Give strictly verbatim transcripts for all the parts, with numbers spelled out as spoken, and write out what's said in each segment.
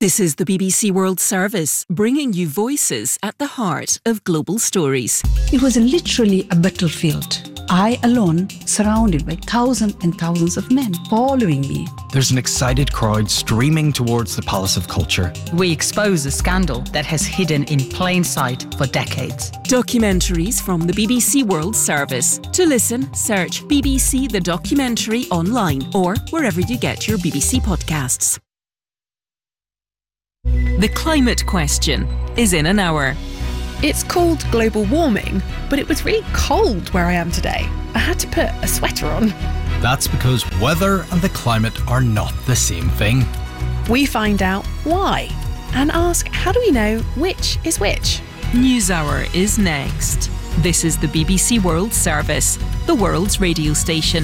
This is the B B C World Service, bringing you voices at the heart of global stories. It was literally a battlefield. I alone, surrounded by thousands and thousands of men following me. There's an excited crowd streaming towards the Palace of Culture. We expose a scandal that has hidden in plain sight for decades. Documentaries from the B B C World Service. To listen, search B B C The Documentary online or wherever you get your B B C podcasts. The Climate Question is in an hour. It's called global warming, but it was really cold where I am today. I had to put a sweater on. That's because weather and the climate are not the same thing. We find out why and ask, how do we know which is which? NewsHour is next. This is the B B C World Service, the world's radio station.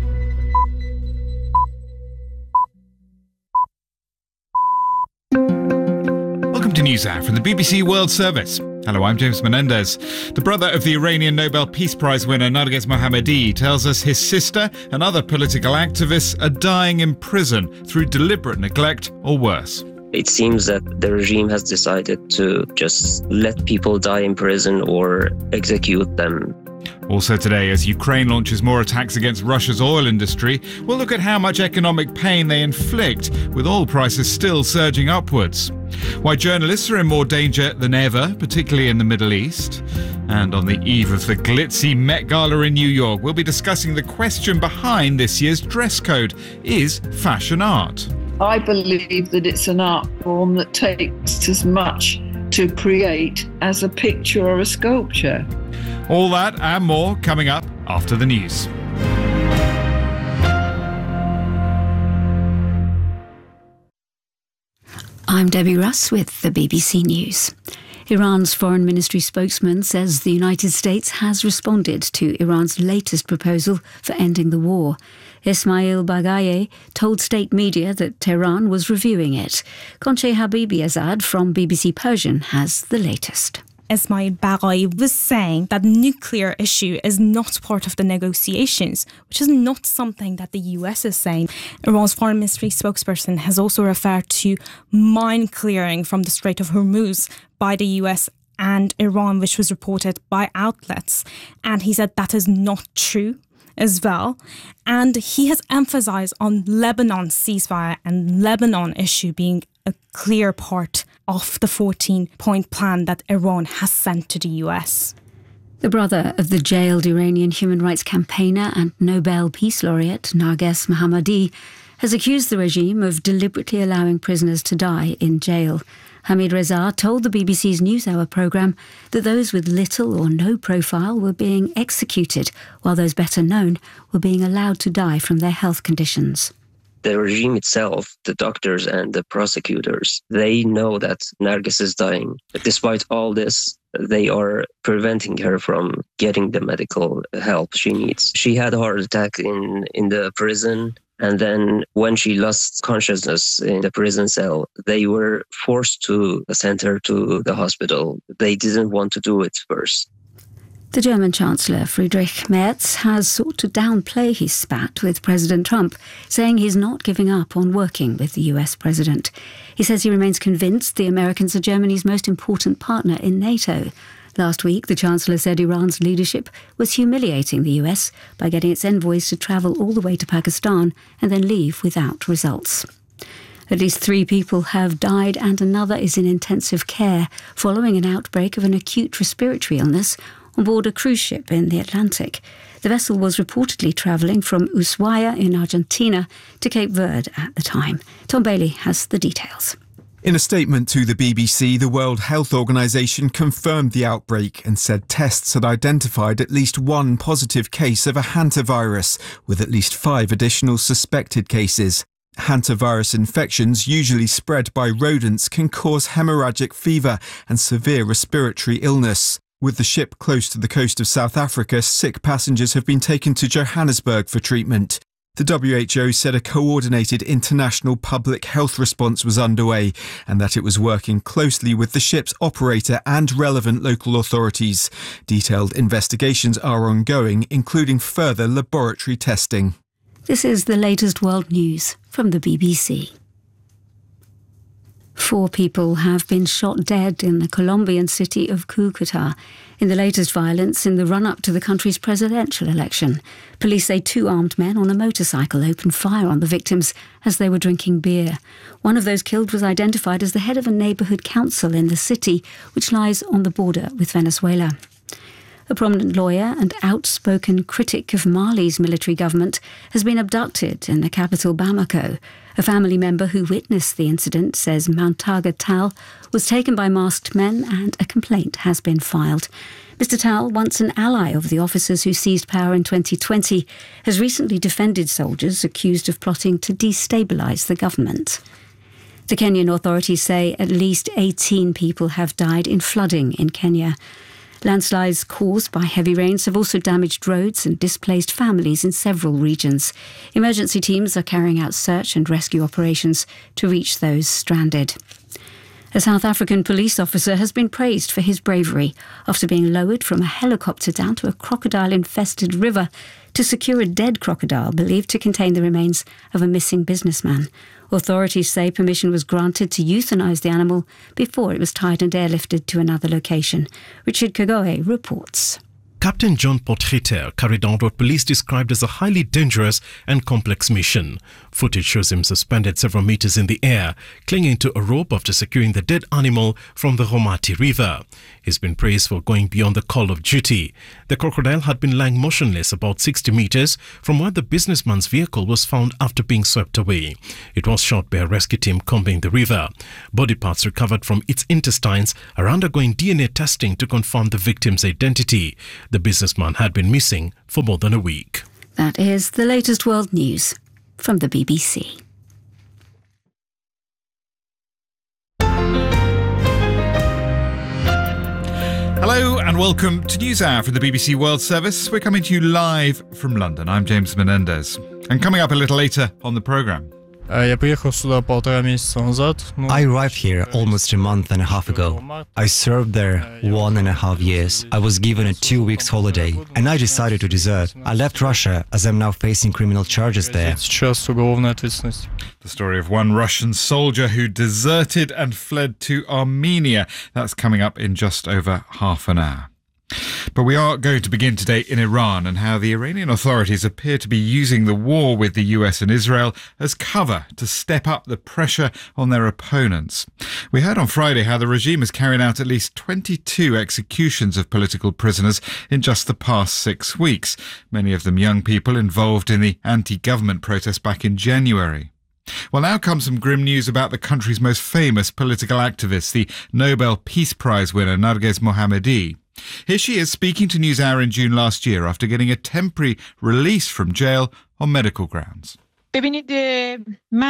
Welcome to NewsHour from the B B C World Service. Hello, I'm James Menendez. The brother of the Iranian Nobel Peace Prize winner Narges Mohammadi tells us his sister and other political activists are dying in prison through deliberate neglect or worse. It seems that the regime has decided to just let people die in prison or execute them. Also today, as Ukraine launches more attacks against Russia's oil industry, we'll look at how much economic pain they inflict, with oil prices still surging upwards. Why journalists are in more danger than ever, particularly in the Middle East. And on the eve of the glitzy Met Gala in New York, we'll be discussing the question behind this year's dress code. Is fashion art? I believe that it's an art form that takes as much to create as a picture or a sculpture. All that and more coming up after the news. I'm Debbie Russ with the B B C News. Iran's Foreign Ministry spokesman says the United States has responded to Iran's latest proposal for ending the war. Ismail Baghaei told state media that Tehran was reviewing it. Conche Habibi-Azad from B B C Persian has the latest. Ismail Baghaei was saying that the nuclear issue is not part of the negotiations, which is not something that the U S is saying. Iran's foreign ministry spokesperson has also referred to mine clearing from the Strait of Hormuz by the U S and Iran, which was reported by outlets. And he said that is not true as well. And he has emphasized on Lebanon's ceasefire and Lebanon issue being a clear part of the fourteen-point plan that Iran has sent to the U S. The brother of the jailed Iranian human rights campaigner and Nobel Peace Laureate Narges Mohammadi has accused the regime of deliberately allowing prisoners to die in jail. Hamid Reza told the B B C's NewsHour programme that those with little or no profile were being executed, while those better known were being allowed to die from their health conditions. The regime itself, the doctors and the prosecutors, they know that Narges is dying. Despite all this, they are preventing her from getting the medical help she needs. She had a heart attack in, in the prison. And then when she lost consciousness in the prison cell, they were forced to send her to the hospital. They didn't want to do it first. The German Chancellor Friedrich Merz has sought to downplay his spat with President Trump, saying he's not giving up on working with the U S president. He says he remains convinced the Americans are Germany's most important partner in NATO. Last week, the Chancellor said Iran's leadership was humiliating the U S by getting its envoys to travel all the way to Pakistan and then leave without results. At least three people have died and another is in intensive care following an outbreak of an acute respiratory illness on board a cruise ship in the Atlantic. The vessel was reportedly travelling from Ushuaia in Argentina to Cape Verde at the time. Tom Bailey has the details. In a statement to the B B C, the World Health Organization confirmed the outbreak and said tests had identified at least one positive case of a hantavirus, with at least five additional suspected cases. Hantavirus infections, usually spread by rodents, can cause hemorrhagic fever and severe respiratory illness. With the ship close to the coast of South Africa, sick passengers have been taken to Johannesburg for treatment. The W H O said a coordinated international public health response was underway and that it was working closely with the ship's operator and relevant local authorities. Detailed investigations are ongoing, including further laboratory testing. This is the latest world news from the B B C. Four people have been shot dead in the Colombian city of Cúcuta in the latest violence in the run-up to the country's presidential election. Police say two armed men on a motorcycle opened fire on the victims as they were drinking beer. One of those killed was identified as the head of a neighbourhood council in the city, which lies on the border with Venezuela. A prominent lawyer and outspoken critic of Mali's military government has been abducted in the capital Bamako. A family member who witnessed the incident says Mountaga Tall was taken by masked men and a complaint has been filed. Mister Tall, once an ally of the officers who seized power in twenty twenty, has recently defended soldiers accused of plotting to destabilise the government. The Kenyan authorities say at least eighteen people have died in flooding in Kenya. Landslides caused by heavy rains have also damaged roads and displaced families in several regions. Emergency teams are carrying out search and rescue operations to reach those stranded. A South African police officer has been praised for his bravery after being lowered from a helicopter down to a crocodile-infested river to secure a dead crocodile believed to contain the remains of a missing businessman. Authorities say permission was granted to euthanise the animal before it was tied and airlifted to another location. Richard Kagoe reports. Captain John Potgieter carried out what police described as a highly dangerous and complex mission. Footage shows him suspended several meters in the air, clinging to a rope after securing the dead animal from the Romati River. He's been praised for going beyond the call of duty. The crocodile had been lying motionless about sixty meters from where the businessman's vehicle was found after being swept away. It was shot by a rescue team combing the river. Body parts recovered from its intestines are undergoing D N A testing to confirm the victim's identity. The businessman had been missing for more than a week. That is the latest world news from the B B C. Hello and welcome to NewsHour from the B B C World Service. We're coming to you live from London. I'm James Menendez. And coming up a little later on the programme. I arrived here almost a month and a half ago. I served there one and a half years. I was given a two weeks holiday and I decided to desert. I left Russia as I'm now facing criminal charges there. The story of one Russian soldier who deserted and fled to Armenia. That's coming up in just over half an hour. But we are going to begin today in Iran and how the Iranian authorities appear to be using the war with the U S and Israel as cover to step up the pressure on their opponents. We heard on Friday how the regime has carried out at least twenty-two executions of political prisoners in just the past six weeks, many of them young people involved in the anti-government protests back in January. Well, now comes some grim news about the country's most famous political activist, the Nobel Peace Prize winner Narges Mohammadi. Here she is speaking to NewsHour in June last year after getting a temporary release from jail on medical grounds. I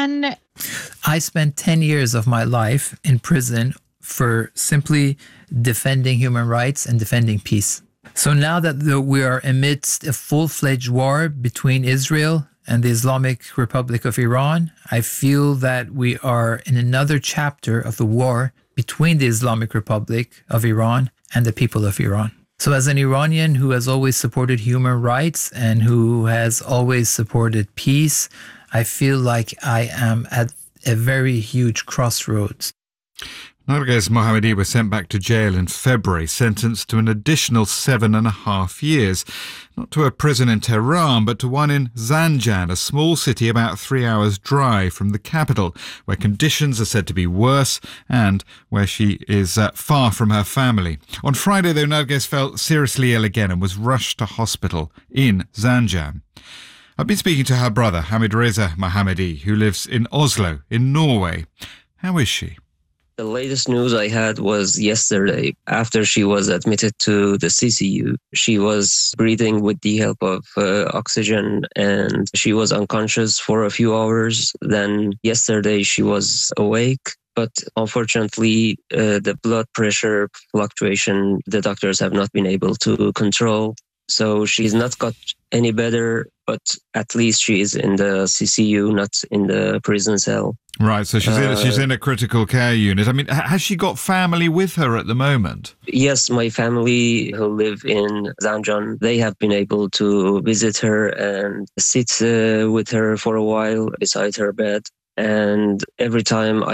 spent ten years of my life in prison for simply defending human rights and defending peace. So now that we are amidst a full-fledged war between Israel and the Islamic Republic of Iran, I feel that we are in another chapter of the war between the Islamic Republic of Iran and the people of Iran. So as an Iranian who has always supported human rights and who has always supported peace, I feel like I am at a very huge crossroads. Narges Mohammadi was sent back to jail in February, sentenced to an additional seven and a half years. Not to a prison in Tehran, but to one in Zanjan, a small city about three hours' drive from the capital, where conditions are said to be worse and where she is uh, far from her family. On Friday, though, Narges felt seriously ill again and was rushed to hospital in Zanjan. I've been speaking to her brother, Hamidreza Mohammadi, who lives in Oslo, in Norway. How is she? The latest news I had was yesterday. After she was admitted to the C C U, she was breathing with the help of uh, oxygen and she was unconscious for a few hours. Then yesterday she was awake. But unfortunately, uh, the blood pressure fluctuation, the doctors have not been able to control. So she's not got any better, but at least she is in the C C U, not in the prison cell. Right, so she's in, uh, she's in a critical care unit. I mean, has she got family with her at the moment? Yes, my family who live in Zanjan, they have been able to visit her and sit uh, with her for a while beside her bed. And every time I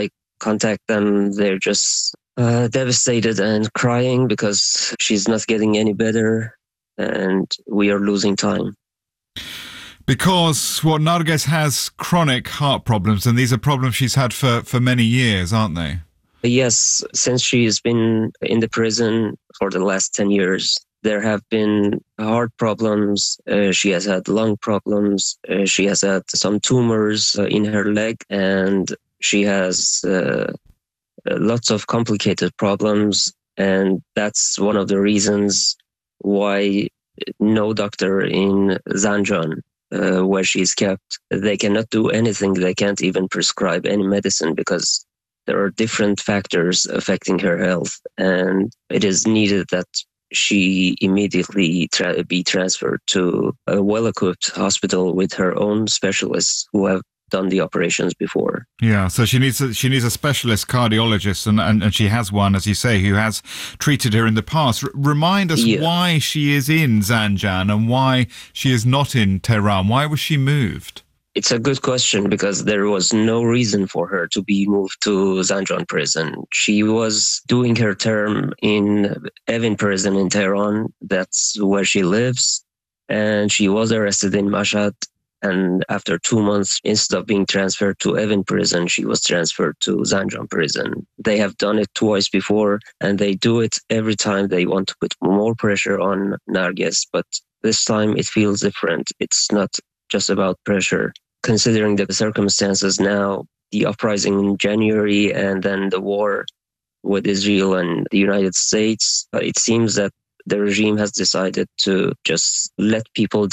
contact them, they're just uh, devastated and crying because she's not getting any better and we are losing time. Because, well, Narges has chronic heart problems, and these are problems she's had for, for many years, aren't they? Yes, since she's been in the prison for the last ten years, there have been heart problems. Uh, she has had lung problems. Uh, she has had some tumors uh, in her leg, and she has uh, lots of complicated problems. And that's one of the reasons why no doctor in Zanjan, uh, where she's kept, they cannot do anything. They can't even prescribe any medicine because there are different factors affecting her health, and it is needed that she immediately tra- be transferred to a well-equipped hospital with her own specialists who have done the operations before. Yeah, so she needs a, she needs a specialist cardiologist, and, and, and she has one, as you say, who has treated her in the past. R- remind us yeah. why she is in Zanjan and why she is not in Tehran. Why was she moved? It's a good question because there was no reason for her to be moved to Zanjan prison. She was doing her term in Evin prison in Tehran. That's where she lives. And she was arrested in Mashhad. And after two months, instead of being transferred to Evin prison, she was transferred to Zanjan prison. They have done it twice before, and they do it every time they want to put more pressure on Narges. But this time it feels different. It's not just about pressure. Considering the circumstances now, the uprising in January and then the war with Israel and the United States, it seems that the regime has decided to just let people die.